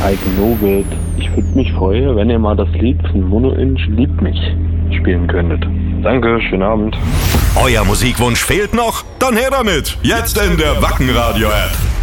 Ike Nowelt. Ich würde mich freuen, wenn ihr mal das Lied von Mono Inch Liebt mich spielen könntet. Danke, schönen Abend. Euer Musikwunsch fehlt noch? Dann her damit! Jetzt in der Wacken Radio App.